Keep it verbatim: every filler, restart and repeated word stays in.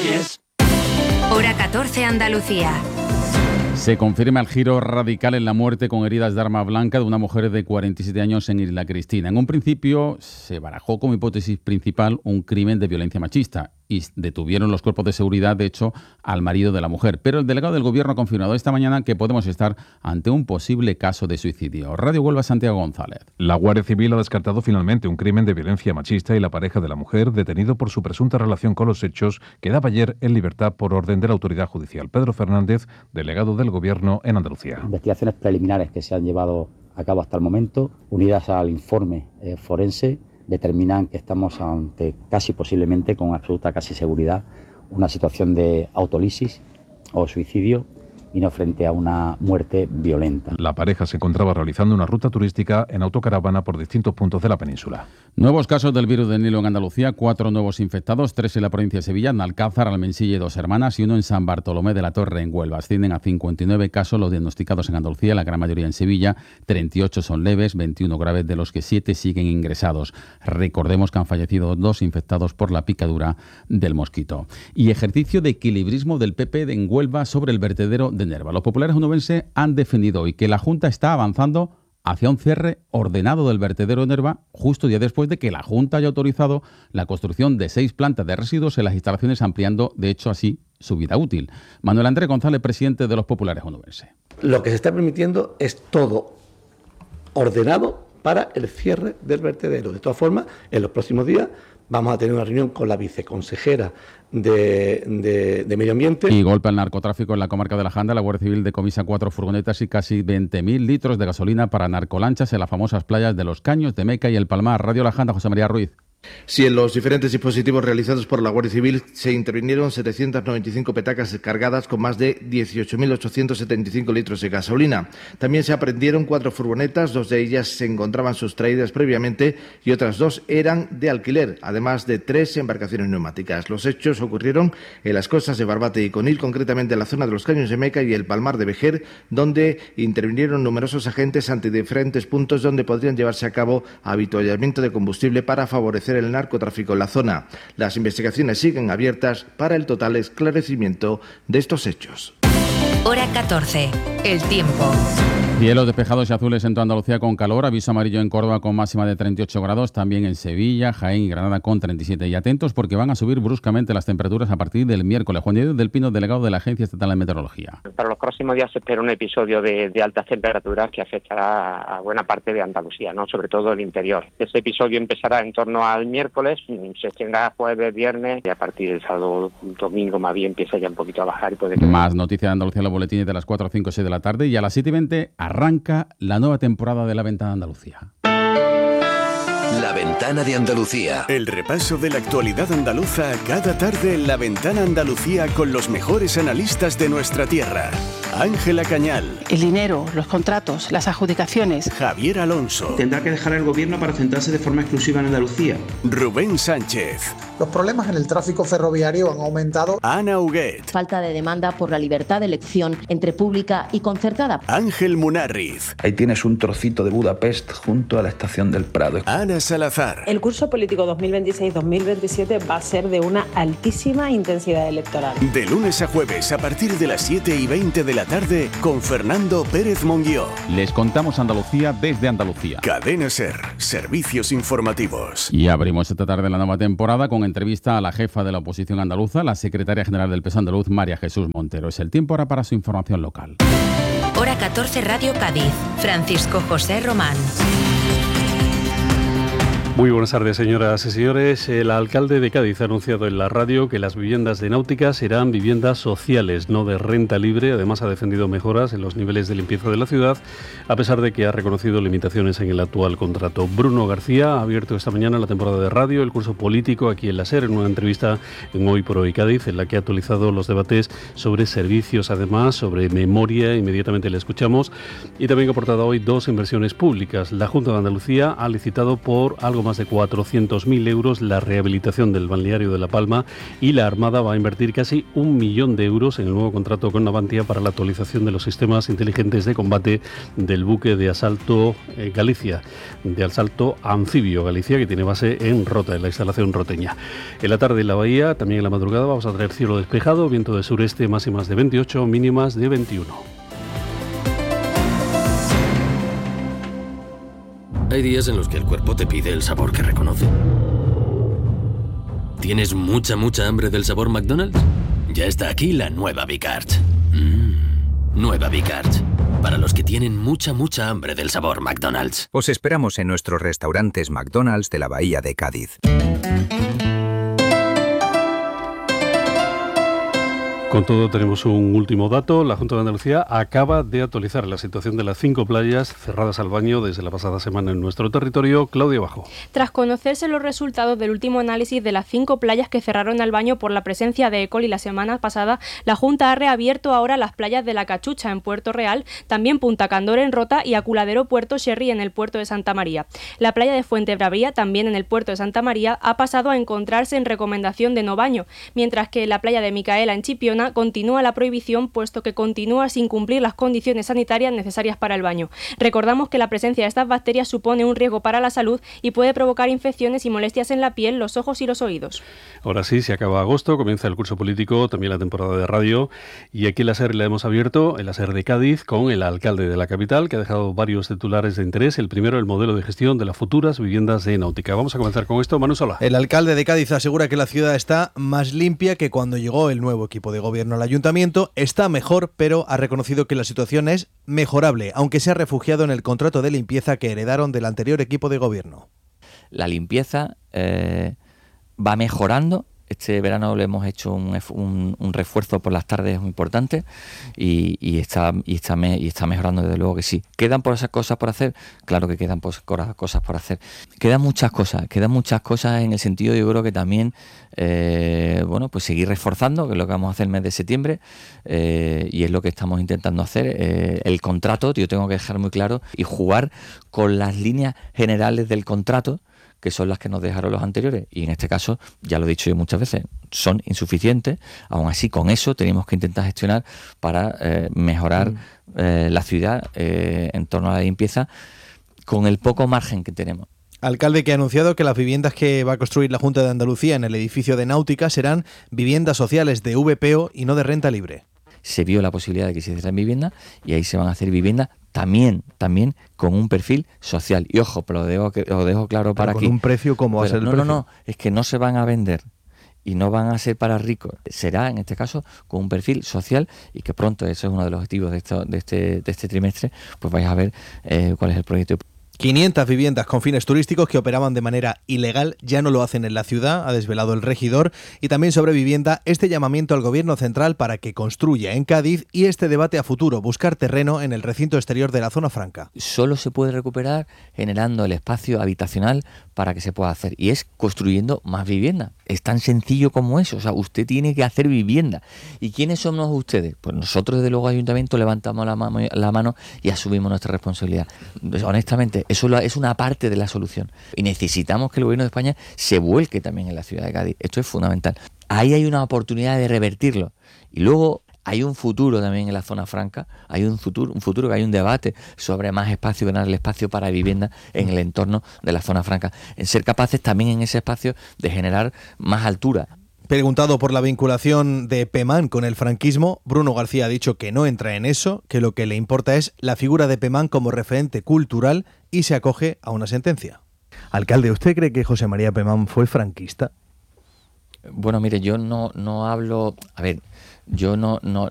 Hora catorce, Andalucía. Se confirma el giro radical en la muerte con heridas de arma blanca de una mujer de cuarenta y siete años en Isla Cristina. En un principio se barajó como hipótesis principal un crimen de violencia machista y detuvieron los cuerpos de seguridad, de hecho, al marido de la mujer. Pero el delegado del Gobierno ha confirmado esta mañana que podemos estar ante un posible caso de suicidio. Radio Huelva, Santiago González. La Guardia Civil ha descartado finalmente un crimen de violencia machista y la pareja de la mujer, detenido por su presunta relación con los hechos, quedaba ayer en libertad por orden de la autoridad judicial. Pedro Fernández, delegado del Gobierno en Andalucía. Investigaciones preliminares que se han llevado a cabo hasta el momento, unidas al informe eh, forense, determinan que estamos ante casi posiblemente, con absoluta casi seguridad, una situación de autolisis o suicidio y no frente a una muerte violenta. La pareja se encontraba realizando una ruta turística en autocaravana por distintos puntos de la península. Nuevos casos del virus del Nilo en Andalucía, cuatro nuevos infectados, tres en la provincia de Sevilla, en Alcázar, Almensilla y Dos Hermanas y uno en San Bartolomé de la Torre en Huelva. Ascienden a cincuenta y nueve casos los diagnosticados en Andalucía, la gran mayoría en Sevilla, treinta y ocho son leves, veintiuno graves, de los que siete siguen ingresados. Recordemos que han fallecido dos infectados por la picadura del mosquito. Y ejercicio de equilibrismo del P P en Huelva sobre el vertedero de Nerva. Los populares onubenses han defendido hoy que la Junta está avanzando hacia un cierre ordenado del vertedero de Nerva, justo día después de que la Junta haya autorizado la construcción de seis plantas de residuos en las instalaciones, ampliando, de hecho, así su vida útil. Manuel Andrés González, presidente de los populares onubenses. Lo que se está permitiendo es todo ordenado para el cierre del vertedero. De todas formas, en los próximos días vamos a tener una reunión con la viceconsejera de, de, de Medio Ambiente. Y golpe al narcotráfico en la comarca de la Janda. La Guardia Civil decomisa cuatro furgonetas y casi veinte mil litros de gasolina para narcolanchas en las famosas playas de Los Caños, de Meca y El Palmar. Radio La Janda, José María Ruiz. Sí, en los diferentes dispositivos realizados por la Guardia Civil se intervinieron setecientas noventa y cinco petacas cargadas con más de dieciocho mil ochocientos setenta y cinco litros de gasolina. También se aprehendieron cuatro furgonetas, dos de ellas se encontraban sustraídas previamente y otras dos eran de alquiler, además de tres embarcaciones neumáticas. Los hechos ocurrieron en las costas de Barbate y Conil, concretamente en la zona de Los Caños de Meca y el Palmar de Vejer, donde intervinieron numerosos agentes ante diferentes puntos donde podrían llevarse a cabo avituallamiento de combustible para favorecer el narcotráfico en la zona. Las investigaciones siguen abiertas para el total esclarecimiento de estos hechos. Hora catorce. El tiempo. Cielos despejados y azules en toda Andalucía con calor, aviso amarillo en Córdoba con máxima de treinta y ocho grados, también en Sevilla, Jaén y Granada con treinta y siete. Y atentos porque van a subir bruscamente las temperaturas a partir del miércoles. Juan Diego del Pino, delegado de la Agencia Estatal de Meteorología. Para los próximos días se espera un episodio de, de altas temperaturas que afectará a buena parte de Andalucía, ¿no? Sobre todo el interior. Este episodio empezará en torno al miércoles, se extenderá jueves, viernes y a partir del sábado, domingo más bien empieza ya un poquito a bajar y puede que... Más noticias de Andalucía en los boletines de las cuatro, cinco, seis de la tarde y a las siete y veinte arranca la nueva temporada de La Ventana de Andalucía. La Ventana de Andalucía. El repaso de la actualidad andaluza cada tarde en La Ventana Andalucía con los mejores analistas de nuestra tierra. Ángela Cañal. El dinero, los contratos, las adjudicaciones. Javier Alonso. Tendrá que dejar el gobierno para centrarse de forma exclusiva en Andalucía. Rubén Sánchez. Los problemas en el tráfico ferroviario han aumentado. Ana Huguet. Falta de demanda por la libertad de elección entre pública y concertada. Ángel Munarriz. Ahí tienes un trocito de Budapest junto a la estación del Prado. Ana Salazar. El curso político dos mil veintiséis dos mil veintisiete va a ser de una altísima intensidad electoral. De lunes a jueves a partir de las siete y veinte de la tarde con Fernando Pérez Monguió. Les contamos Andalucía desde Andalucía. Cadena SER, servicios informativos. Y abrimos esta tarde la nueva temporada con entrevista a la jefa de la oposición andaluza, la secretaria general del P S O E andaluz, María Jesús Montero. Es el tiempo ahora para su información local. Hora catorce, Radio Cádiz. Francisco José Román. Muy buenas tardes, señoras y señores. El alcalde de Cádiz ha anunciado en la radio que las viviendas de Náutica serán viviendas sociales, no de renta libre. Además, ha defendido mejoras en los niveles de limpieza de la ciudad, a pesar de que ha reconocido limitaciones en el actual contrato. Bruno García ha abierto esta mañana la temporada de radio, el curso político aquí en la SER, en una entrevista en Hoy por Hoy Cádiz, en la que ha actualizado los debates sobre servicios, además, sobre memoria. Inmediatamente le escuchamos. Y también ha aportado hoy dos inversiones públicas. La Junta de Andalucía ha licitado por algo más más de cuatrocientos mil euros la rehabilitación del balneario de La Palma y la Armada va a invertir casi un millón de euros en el nuevo contrato con Navantia para la actualización de los sistemas inteligentes de combate del buque de asalto eh, Galicia, de asalto anfibio Galicia, que tiene base en Rota, en la instalación roteña. En la tarde en la bahía, también en la madrugada, vamos a tener cielo despejado, viento de sureste, máximas de veintiocho, mínimas de veintiuno. Hay días en los que el cuerpo te pide el sabor que reconoce. ¿Tienes mucha, mucha hambre del sabor McDonald's? Ya está aquí la nueva Bicard. Mm, nueva Bicard. Para los que tienen mucha, mucha hambre del sabor McDonald's. Os esperamos en nuestros restaurantes McDonald's de la Bahía de Cádiz. Con todo, tenemos un último dato. La Junta de Andalucía acaba de actualizar la situación de las cinco playas cerradas al baño desde la pasada semana en nuestro territorio. Claudia Bajo. Tras conocerse los resultados del último análisis de las cinco playas que cerraron al baño por la presencia de E. coli la semana pasada, la Junta ha reabierto ahora las playas de La Cachucha en Puerto Real, también Punta Candora en Rota y Aculadero Puerto Sherry en el puerto de Santa María. La playa de Fuentebraría, también en el puerto de Santa María, ha pasado a encontrarse en recomendación de no baño, mientras que la playa de Micaela en Chipiona continúa la prohibición, puesto que continúa sin cumplir las condiciones sanitarias necesarias para el baño. Recordamos que la presencia de estas bacterias supone un riesgo para la salud y puede provocar infecciones y molestias en la piel, los ojos y los oídos. Ahora sí, se acaba agosto, comienza el curso político, también la temporada de radio, y aquí en la SER la hemos abierto, en la SER de Cádiz, con el alcalde de la capital, que ha dejado varios titulares de interés. El primero, el modelo de gestión de las futuras viviendas de náutica. Vamos a comenzar con esto. Manu Sola. El alcalde de Cádiz asegura que la ciudad está más limpia que cuando llegó el nuevo equipo de gobierno al ayuntamiento. Está mejor, pero ha reconocido que la situación es mejorable, aunque se ha refugiado en el contrato de limpieza que heredaron del anterior equipo de gobierno. La limpieza eh, va mejorando. Este verano le hemos hecho un, un, un refuerzo por las tardes muy importante y, y, está, y, está me, y está mejorando, desde luego que sí. ¿Quedan por esas cosas por hacer? Claro que quedan por, cosas por hacer. Quedan muchas cosas, quedan muchas cosas en el sentido, yo creo que también, eh, bueno, pues seguir reforzando, que es lo que vamos a hacer el mes de septiembre, eh, y es lo que estamos intentando hacer. Eh, el contrato, yo tengo que dejar muy claro, y jugar con las líneas generales del contrato, que son las que nos dejaron los anteriores, y en este caso, ya lo he dicho yo muchas veces, son insuficientes. Aún así, con eso tenemos que intentar gestionar para eh, mejorar mm. eh, la ciudad eh, en torno a la limpieza, con el poco margen que tenemos. Alcalde que ha anunciado que las viviendas que va a construir la Junta de Andalucía en el edificio de Náutica serán viviendas sociales de V P O y no de renta libre. Se vio la posibilidad de que se hicieran viviendas y ahí se van a hacer viviendas también, también con un perfil social. Y ojo, pero lo dejo, lo dejo claro para aquí. ¿Con un precio cómo va a ser el no, precio? No, no, es que no se van a vender y no van a ser para ricos. Será, en este caso, con un perfil social, y que pronto, eso es uno de los objetivos de, esto, de, este, de este trimestre, pues vais a ver eh, cuál es el proyecto. quinientas viviendas con fines turísticos que operaban de manera ilegal ya no lo hacen en la ciudad, ha desvelado el regidor. Y también sobre vivienda, este llamamiento al Gobierno central para que construya en Cádiz, y este debate a futuro, buscar terreno en el recinto exterior de la zona franca. Solo se puede recuperar generando el espacio habitacional para que se pueda hacer, y es construyendo más vivienda. Es tan sencillo como eso. O sea, usted tiene que hacer vivienda. ¿Y quiénes somos ustedes? Pues nosotros, desde luego, Ayuntamiento, levantamos la mano, la mano y asumimos nuestra responsabilidad. Honestamente, eso es una parte de la solución. Y necesitamos que el Gobierno de España se vuelque también en la ciudad de Cádiz. Esto es fundamental. Ahí hay una oportunidad de revertirlo. Y luego hay un futuro también en la zona franca. Hay un futuro, un futuro que hay un debate sobre más espacio, ganar el espacio para vivienda en el entorno de la zona franca. En ser capaces también en ese espacio de generar más altura. Preguntado por la vinculación de Pemán con el franquismo, Bruno García ha dicho que no entra en eso, que lo que le importa es la figura de Pemán como referente cultural, y se acoge a una sentencia. Alcalde, ¿usted cree que José María Pemán fue franquista? Bueno, mire, yo no, no hablo... A ver, yo no, no,